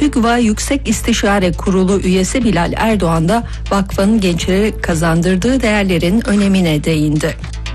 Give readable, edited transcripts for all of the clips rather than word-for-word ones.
TÜGVA Yüksek İstişare Kurulu üyesi Bilal Erdoğan da vakfın gençlere kazandırdığı değerlerin önemine değindi.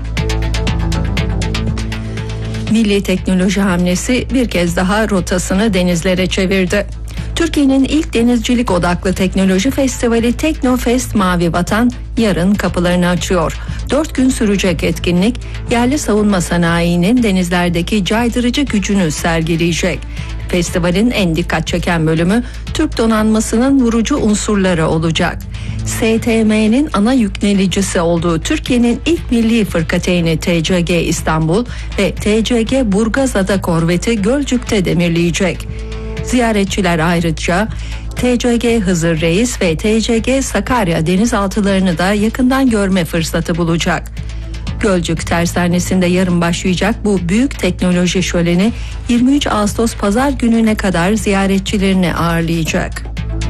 Milli teknoloji hamlesi bir kez daha rotasını denizlere çevirdi. Türkiye'nin ilk denizcilik odaklı teknoloji festivali Teknofest Mavi Vatan yarın kapılarını açıyor. 4 gün sürecek etkinlik yerli savunma sanayinin denizlerdeki caydırıcı gücünü sergileyecek. Festivalin en dikkat çeken bölümü Türk donanmasının vurucu unsurları olacak. STM'nin ana yüklenicisi olduğu Türkiye'nin ilk milli fırkateyni TCG İstanbul ve TCG Burgazada korveti Gölcük'te demirleyecek. Ziyaretçiler ayrıca TCG Hızır Reis ve TCG Sakarya denizaltılarını da yakından görme fırsatı bulacak. Gölcük Tersanesi'nde yarın başlayacak bu büyük teknoloji şöleni 23 Ağustos Pazar gününe kadar ziyaretçilerini ağırlayacak.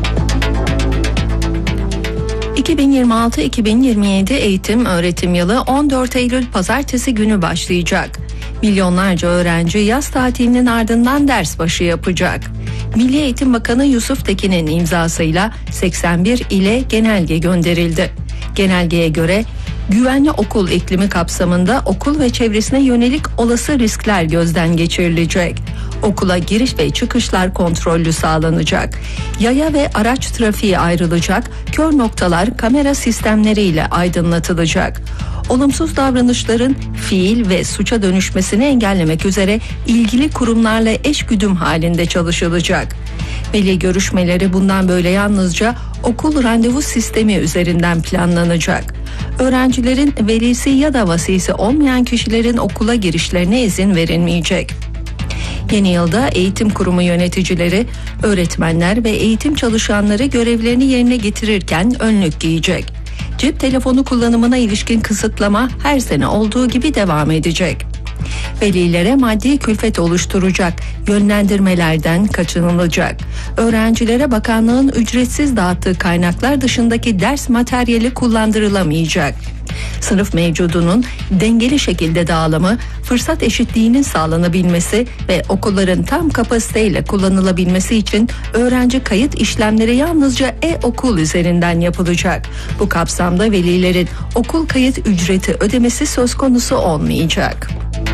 2026-2027 eğitim öğretim yılı 14 Eylül Pazartesi günü başlayacak. Milyonlarca öğrenci yaz tatilinin ardından ders başı yapacak. Milli Eğitim Bakanı Yusuf Tekin'in imzasıyla 81 ile genelge gönderildi. Genelgeye göre güvenli okul iklimi kapsamında okul ve çevresine yönelik olası riskler gözden geçirilecek. Okula giriş ve çıkışlar kontrollü sağlanacak. Yaya ve araç trafiği ayrılacak. Kör noktalar kamera sistemleriyle aydınlatılacak. Olumsuz davranışların fiil ve suça dönüşmesini engellemek üzere ilgili kurumlarla eşgüdüm halinde çalışılacak. Veli görüşmeleri bundan böyle yalnızca okul randevu sistemi üzerinden planlanacak. Öğrencilerin velisi ya da vasisi olmayan kişilerin okula girişlerine izin verilmeyecek. Yeni yılda eğitim kurumu yöneticileri, öğretmenler ve eğitim çalışanları görevlerini yerine getirirken önlük giyecek. Cep telefonu kullanımına ilişkin kısıtlama her sene olduğu gibi devam edecek. Velilere maddi külfet oluşturacak yönlendirmelerden kaçınılacak. Öğrencilere bakanlığın ücretsiz dağıttığı kaynaklar dışındaki ders materyali kullandırılamayacak. Sınıf mevcudunun dengeli şekilde dağılımı, fırsat eşitliğinin sağlanabilmesi ve okulların tam kapasiteyle kullanılabilmesi için öğrenci kayıt işlemleri yalnızca e-okul üzerinden yapılacak. Bu kapsamda velilerin okul kayıt ücreti ödemesi söz konusu olmayacak.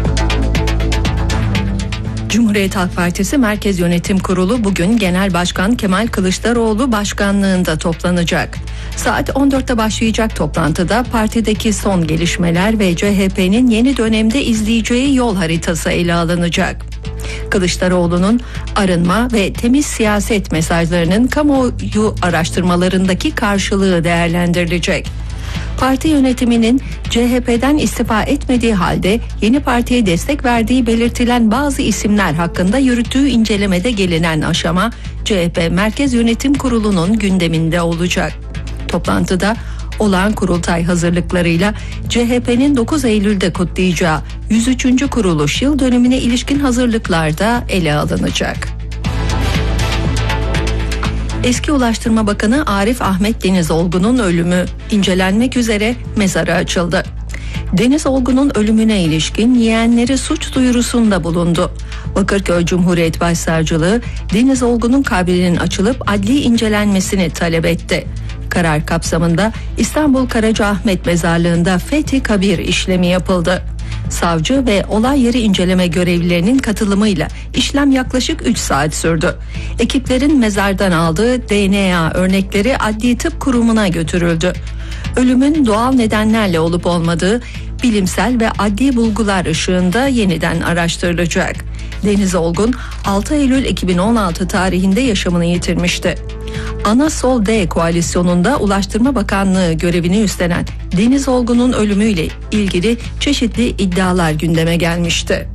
Cumhuriyet Halk Partisi Merkez Yönetim Kurulu bugün Genel Başkan Kemal Kılıçdaroğlu başkanlığında toplanacak. Saat 14'te başlayacak toplantıda partideki son gelişmeler ve CHP'nin yeni dönemde izleyeceği yol haritası ele alınacak. Kılıçdaroğlu'nun arınma ve temiz siyaset mesajlarının kamuoyu araştırmalarındaki karşılığı değerlendirilecek. Parti yönetiminin CHP'den istifa etmediği halde yeni partiye destek verdiği belirtilen bazı isimler hakkında yürüttüğü incelemede gelinen aşama CHP Merkez Yönetim Kurulu'nun gündeminde olacak. Toplantıda olağan kurultay hazırlıklarıyla CHP'nin 9 Eylül'de kutlayacağı 103. kuruluş yıl dönümüne ilişkin hazırlıklar da ele alınacak. Eski Ulaştırma Bakanı Arif Ahmet Deniz Olgun'un ölümü incelenmek üzere mezarı açıldı. Deniz Olgun'un ölümüne ilişkin yeğenleri suç duyurusunda bulundu. Bakırköy Cumhuriyet Başsavcılığı Deniz Olgun'un kabrinin açılıp adli incelenmesini talep etti. Karar kapsamında İstanbul Karacaahmet Mezarlığı'nda Fethi Kabir işlemi yapıldı. Savcı ve olay yeri inceleme görevlilerinin katılımıyla işlem yaklaşık 3 saat sürdü. Ekiplerin mezardan aldığı DNA örnekleri Adli Tıp Kurumu'na götürüldü. Ölümün doğal nedenlerle olup olmadığı bilimsel ve adli bulgular ışığında yeniden araştırılacak. Deniz Olgun 6 Eylül 2016 tarihinde yaşamını yitirmişti. Ana Sol D koalisyonunda Ulaştırma Bakanlığı görevini üstlenen Deniz Olgun'un ölümüyle ilgili çeşitli iddialar gündeme gelmişti.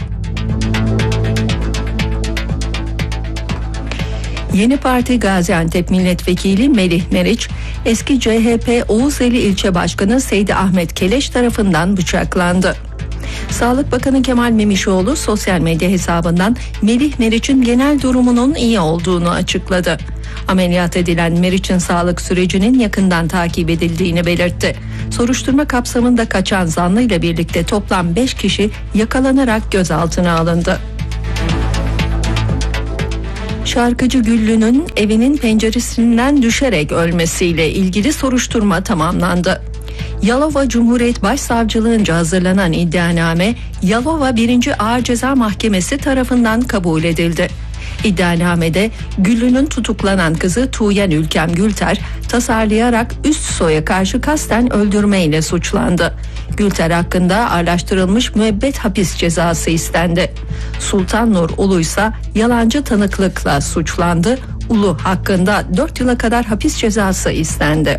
Yeni Parti Gaziantep Milletvekili Melih Meriç, eski CHP Oğuzeli İlçe Başkanı Seydi Ahmet Keleş tarafından bıçaklandı. Sağlık Bakanı Kemal Memişoğlu sosyal medya hesabından Melih Meriç'in genel durumunun iyi olduğunu açıkladı. Ameliyat edilen Meriç'in sağlık sürecinin yakından takip edildiğini belirtti. Soruşturma kapsamında kaçan zanlı ile birlikte toplam 5 kişi yakalanarak gözaltına alındı. Şarkıcı Güllü'nün evinin penceresinden düşerek ölmesiyle ilgili soruşturma tamamlandı. Yalova Cumhuriyet Başsavcılığınca hazırlanan iddianame Yalova 1. Ağır Ceza Mahkemesi tarafından kabul edildi. İddianamede Güllü'nün tutuklanan kızı Tuğyan Ülkem Gülter tasarlayarak üst soya karşı kasten öldürmeyle suçlandı. Gülter hakkında ağırlaştırılmış müebbet hapis cezası istendi. Sultan Nur Ulu ise yalancı tanıklıkla suçlandı. Ulu hakkında 4 yıla kadar hapis cezası istendi.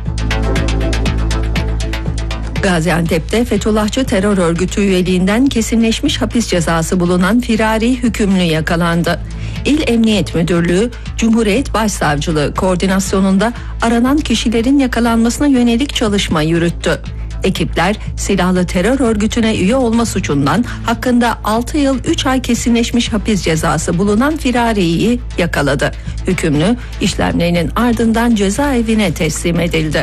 Gaziantep'te Fethullahçı terör örgütü üyeliğinden kesinleşmiş hapis cezası bulunan firari hükümlü yakalandı. İl Emniyet Müdürlüğü, Cumhuriyet Başsavcılığı koordinasyonunda aranan kişilerin yakalanmasına yönelik çalışma yürüttü. Ekipler silahlı terör örgütüne üye olma suçundan hakkında 6 yıl 3 ay kesinleşmiş hapis cezası bulunan firariyi yakaladı. Hükümlü işlemlerinin ardından cezaevine teslim edildi.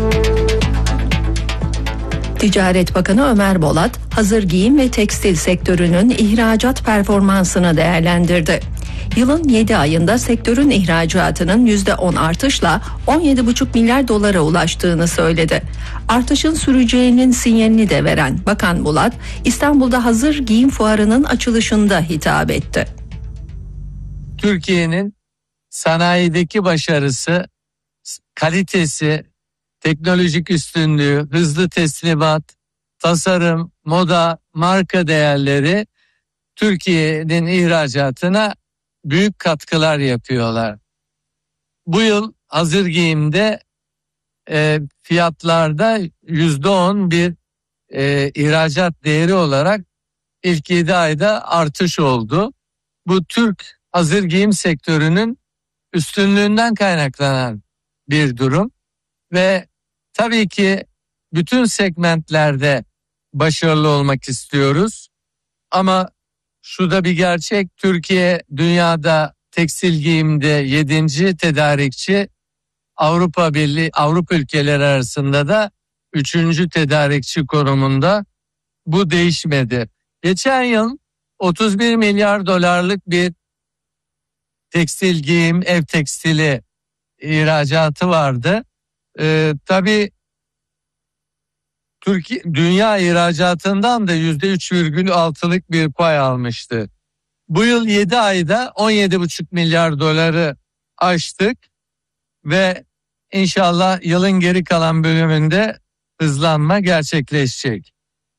Ticaret Bakanı Ömer Bolat, hazır giyim ve tekstil sektörünün ihracat performansını değerlendirdi. Yılın 7 ayında sektörün ihracatının %10 artışla 17,5 milyar dolara ulaştığını söyledi. Artışın süreceğinin sinyalini de veren Bakan Bolat, İstanbul'da hazır giyim fuarının açılışında hitap etti. Türkiye'nin sanayideki başarısı, kalitesi, teknolojik üstünlüğü, hızlı teslimat, tasarım, moda, marka değerleri Türkiye'nin ihracatına büyük katkılar yapıyorlar. Bu yıl hazır giyimde fiyatlarda %10 bir ihracat değeri olarak ilk 7 ayda artış oldu. Bu Türk hazır giyim sektörünün üstünlüğünden kaynaklanan bir durum ve tabii ki bütün segmentlerde başarılı olmak istiyoruz. Ama şu da bir gerçek, Türkiye dünyada tekstil giyimde 7. tedarikçi, Avrupa Birliği, Avrupa ülkeleri arasında da 3. tedarikçi konumunda. Bu değişmedi. Geçen yıl 31 milyar dolarlık bir tekstil giyim, ev tekstili ihracatı vardı. Tabii Türkiye dünya ihracatından da %3,6'lık bir pay almıştı. Bu yıl 7 ayda 17,5 milyar doları aştık ve inşallah yılın geri kalan bölümünde hızlanma gerçekleşecek.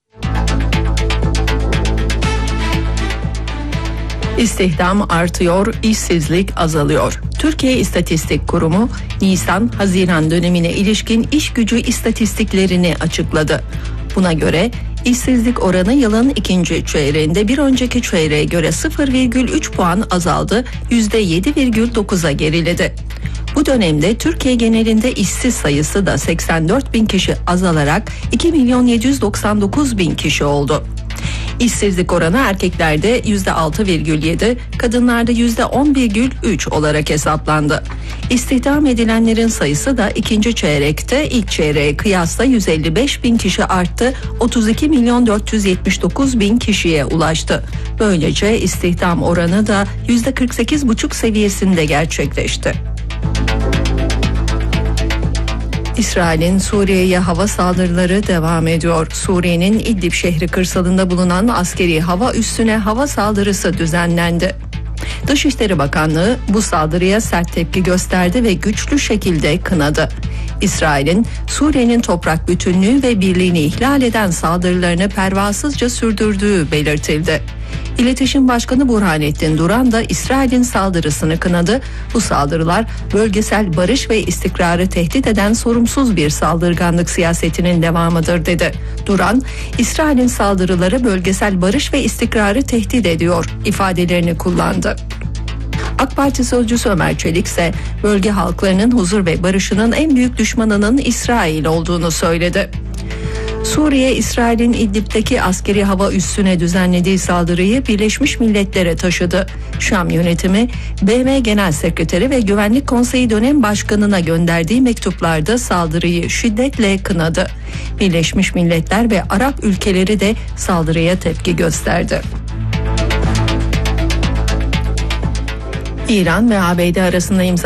İstihdam artıyor, işsizlik azalıyor. Türkiye İstatistik Kurumu, Nisan-Haziran dönemine ilişkin iş gücü istatistiklerini açıkladı. Buna göre işsizlik oranı yılın ikinci çeyreğinde bir önceki çeyreğe göre 0,3 puan azaldı, %7,9'a geriledi. Bu dönemde Türkiye genelinde işsiz sayısı da 84 bin kişi azalarak 2.799.000 kişi oldu. İşsizlik oranı erkeklerde %6,7, kadınlarda %10,3 olarak hesaplandı. İstihdam edilenlerin sayısı da ikinci çeyrekte ilk çeyreğe kıyasla 155 bin kişi arttı, 32.479.000 kişiye ulaştı. Böylece istihdam oranı da %48,5 seviyesinde gerçekleşti. İsrail'in Suriye'ye hava saldırıları devam ediyor. Suriye'nin İdlib şehri kırsalında bulunan askeri hava üssüne hava saldırısı düzenlendi. Dışişleri Bakanlığı bu saldırıya sert tepki gösterdi ve güçlü şekilde kınadı. İsrail'in Suriye'nin toprak bütünlüğü ve birliğini ihlal eden saldırılarını pervasızca sürdürdüğü belirtildi. İletişim Başkanı Burhanettin Duran da İsrail'in saldırısını kınadı. Bu saldırılar bölgesel barış ve istikrarı tehdit eden sorumsuz bir saldırganlık siyasetinin devamıdır dedi. Duran, İsrail'in saldırıları bölgesel barış ve istikrarı tehdit ediyor ifadelerini kullandı. AK Parti sözcüsü Ömer Çelik ise bölge halklarının huzur ve barışının en büyük düşmanının İsrail olduğunu söyledi. Suriye, İsrail'in İdlib'deki askeri hava üssüne düzenlediği saldırıyı Birleşmiş Milletler'e taşıdı. Şam yönetimi, BM Genel Sekreteri ve Güvenlik Konseyi dönem başkanına gönderdiği mektuplarda saldırıyı şiddetle kınadı. Birleşmiş Milletler ve Arap ülkeleri de saldırıya tepki gösterdi. İran ve ABD arasında